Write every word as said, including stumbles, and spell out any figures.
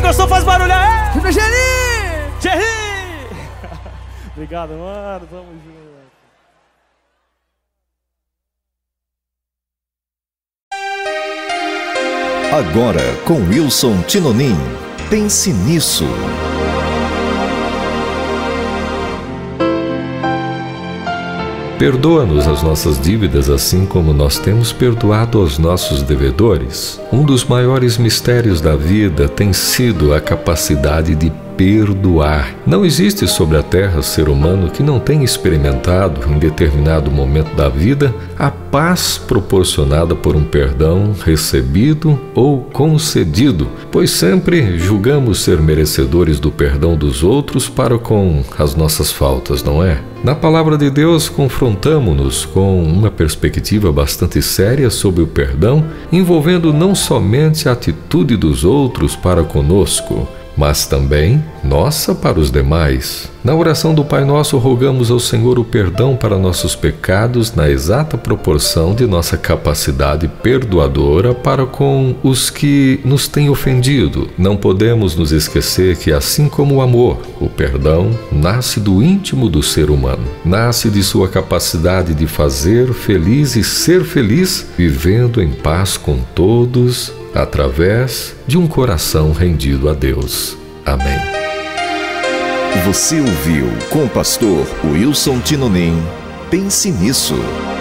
gostou faz barulho aí! Viva Geri! Jerry! Obrigado, mano. Tamo junto. Agora com Wilson Tinonim. Pense nisso. Perdoa-nos as nossas dívidas, assim como nós temos perdoado aos nossos devedores. Um dos maiores mistérios da vida tem sido a capacidade de perdoar. Não existe sobre a terra ser humano que não tenha experimentado, em determinado momento da vida, a paz proporcionada por um perdão recebido ou concedido, pois sempre julgamos ser merecedores do perdão dos outros para com as nossas faltas, não é? Na palavra de Deus, confrontamo-nos com uma perspectiva bastante séria sobre o perdão, envolvendo não somente a atitude dos outros para conosco, mas também nossa para os demais. Na oração do Pai Nosso, rogamos ao Senhor o perdão para nossos pecados na exata proporção de nossa capacidade perdoadora para com os que nos têm ofendido. Não podemos nos esquecer que, assim como o amor, o perdão nasce do íntimo do ser humano. Nasce de sua capacidade de fazer feliz e ser feliz, vivendo em paz com todos, através de um coração rendido a Deus. Amém. Você ouviu com o pastor Wilson Tinonim. Pense nisso.